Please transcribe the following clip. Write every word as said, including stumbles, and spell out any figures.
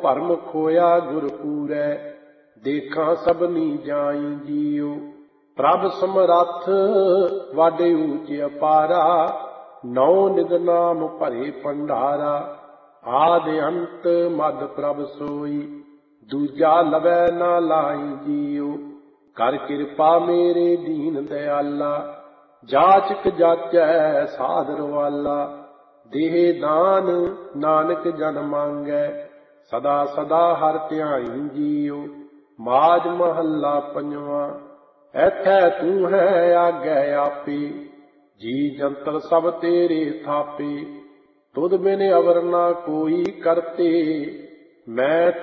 ਭਰਮ ਖੋਇਆ ਗੁਰ ਪੂਰੈ, ਦੇਖਾਂ ਸਭਨੀ ਜਾਈ ਜੀਉ। ਪ੍ਰਭ ਸਮਰੱਥ ਵਾਡੇ ਊਚ ਅਪਾਰਾ, ਨੌ ਨਿਧ ਨਾਮ ਭਰੇ ਭੰਡਾਰਾ। ਆਦਿ ਅੰਤ ਮਧ ਪ੍ਰਭ ਸੋਈ, ਦੂਜਾ ਲਵੈ ਨਾ ਲਾਈ ਜੀਉ। ਕਰ ਕਿਰਪਾ ਮੇਰੇ ਦੀਨ ਦਿਆਲਾ, ਜਾਚਕ ਜਾਚੈ ਸਾਧਰ ਵਾਲਾ। ਦੇਹ ਦਾਨ ਨਾਨਕ ਜਨ ਮੰਗੈ, ਸਦਾ ਸਦਾ ਹਰਿ ਧਿਆਈ ਜੀਉ। ਮਾਝ ਮਹੱਲਾ ਪੰਜਵਾਂ। ਐਥੈ ਤੂੰ ਹੈ ਆਗੈ ਆਪੇ, ਜੀ ਜੰਤਰ ਸਭ ਤੇਰੇ ਥਾਪੇ। ਤੁਧ ਬਿਨ ਅਵਰ ਨਾ ਕੋਈ ਕਰਤੇ, ਮੈਂ